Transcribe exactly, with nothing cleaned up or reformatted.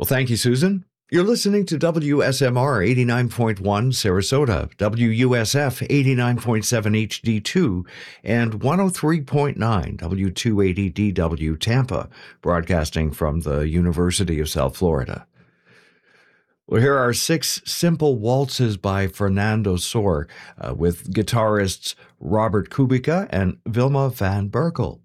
Well, thank you, Susan. You're listening to W S M R eighty-nine point one Sarasota, W U S F eighty-nine point seven H D two, and one oh three point nine W two eighty D W Tampa, broadcasting from the University of South Florida. Well, here are six simple waltzes by Fernando Sor uh, with guitarists Robert Kubica and Vilma van Berkel.